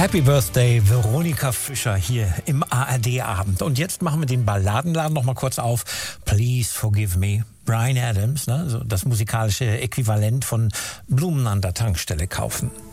Happy Birthday, Veronika Fischer hier im ARD-Abend. Und jetzt machen wir den Balladenladen noch mal kurz auf. Please Forgive Me. Bryan Adams, ne? So das musikalische Äquivalent von Blumen an der Tankstelle kaufen.